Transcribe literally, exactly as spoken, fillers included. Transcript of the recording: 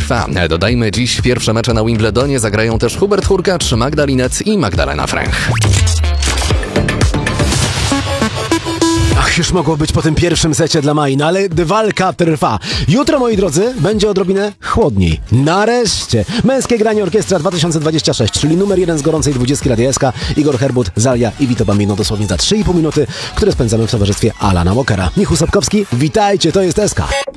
trwa. Dodajmy, dziś pierwsze mecze na Wimbledonie zagrają też Hubert Hurkacz, Magda Linette i Magdalena Fręch. Ach, już mogło być po tym pierwszym secie dla Mai, no ale walka trwa. Jutro, moi drodzy, będzie odrobinę chłodniej. Nareszcie! Męskie granie Orkiestra dwa tysiące dwadzieścia sześć, czyli numer jeden z gorącej dwudziestki Radia S K. Igor Herbut, Zalia i Vito Bambino dosłownie za trzy i pół minuty, które spędzamy w towarzystwie Alana Walkera. Michał Sapkowski, witajcie, to jest S K.